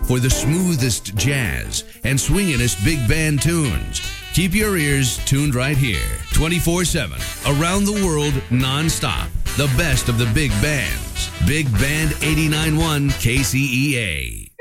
for the smoothest jazz and swinginest big band tunes. Keep your ears tuned right here, 24/7, around the world, non-stop. The best of the big bands. Big Band 89.1 KCEA.